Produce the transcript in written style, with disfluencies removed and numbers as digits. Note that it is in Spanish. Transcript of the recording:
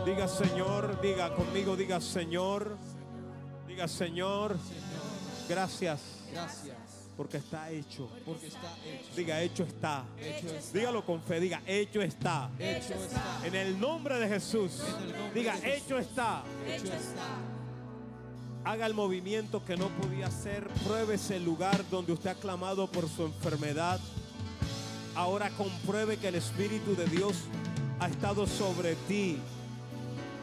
Diga Señor, diga conmigo, diga Señor. Diga Señor, gracias. Gracias. Porque está hecho. Porque está hecho. Diga, hecho está. Hecho está. Dígalo con fe, diga, hecho está. Hecho está. En el nombre de Jesús. Diga, hecho está. Hecho está. Haga el movimiento que no podía hacer. Pruébese el lugar donde usted ha clamado por su enfermedad. Ahora compruebe que el Espíritu de Dios ha estado sobre ti.